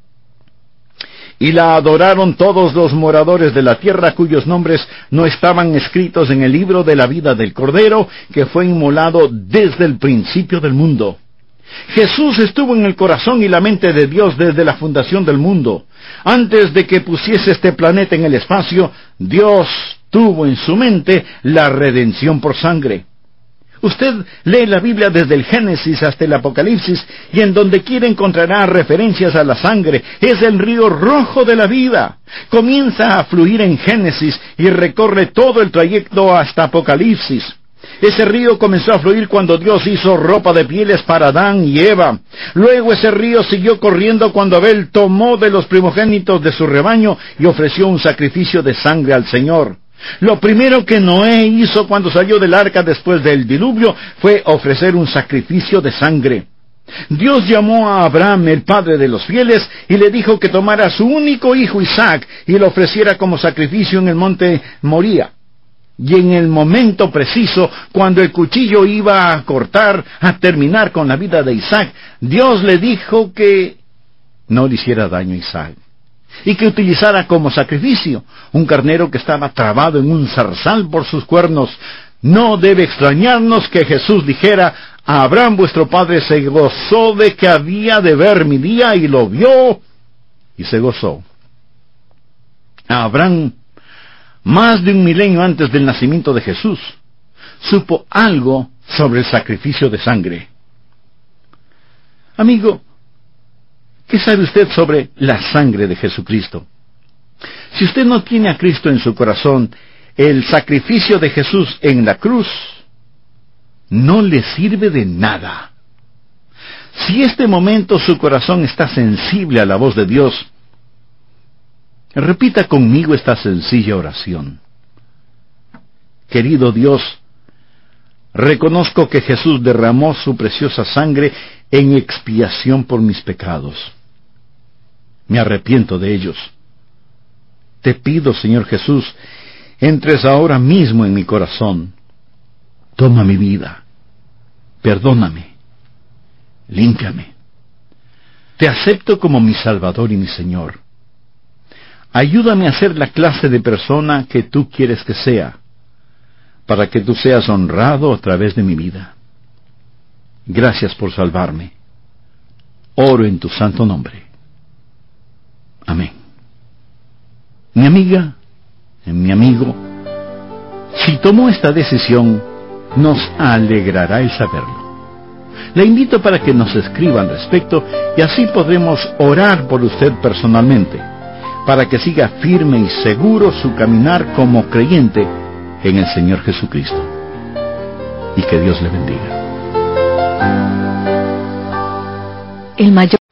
Y la adoraron todos los moradores de la tierra cuyos nombres no estaban escritos en el libro de la vida del Cordero, que fue inmolado desde el principio del mundo. Jesús estuvo en el corazón y la mente de Dios desde la fundación del mundo. Antes de que pusiese este planeta en el espacio, Dios tuvo en su mente la redención por sangre. Usted lee la Biblia desde el Génesis hasta el Apocalipsis, y en donde quiera encontrará referencias a la sangre. Es el río rojo de la vida. Comienza a fluir en Génesis y recorre todo el trayecto hasta Apocalipsis. Ese río comenzó a fluir cuando Dios hizo ropa de pieles para Adán y Eva. Luego ese río siguió corriendo cuando Abel tomó de los primogénitos de su rebaño y ofreció un sacrificio de sangre al Señor. Lo primero que Noé hizo cuando salió del arca después del diluvio fue ofrecer un sacrificio de sangre. Dios llamó a Abraham, el padre de los fieles, y le dijo que tomara a su único hijo Isaac y lo ofreciera como sacrificio en el monte Moría. Y en el momento preciso, cuando el cuchillo iba a cortar, a terminar con la vida de Isaac, Dios le dijo que no le hiciera daño a Isaac, y que utilizara como sacrificio un carnero que estaba trabado en un zarzal por sus cuernos. No debe extrañarnos que Jesús dijera: Abraham vuestro padre se gozó de que había de ver mi día, y lo vio, y se gozó. Abraham, más de un milenio antes del nacimiento de Jesús, supo algo sobre el sacrificio de sangre. Amigo, ¿qué sabe usted sobre la sangre de Jesucristo? Si usted no tiene a Cristo en su corazón, el sacrificio de Jesús en la cruz no le sirve de nada. Si este momento su corazón está sensible a la voz de Dios, repita conmigo esta sencilla oración. Querido Dios, reconozco que Jesús derramó su preciosa sangre en expiación por mis pecados. Me arrepiento de ellos. Te pido, Señor Jesús, entres ahora mismo en mi corazón. Toma mi vida. Perdóname. Límpiame. Te acepto como mi Salvador y mi Señor. Ayúdame a ser la clase de persona que tú quieres que sea, para que tú seas honrado a través de mi vida. Gracias por salvarme. Oro en tu santo nombre. Amén. Mi amiga, mi amigo, si tomó esta decisión, nos alegrará el saberlo. Le invito para que nos escriba al respecto y así podremos orar por usted personalmente, para que siga firme y seguro su caminar como creyente en el Señor Jesucristo. Y que Dios le bendiga. El mayor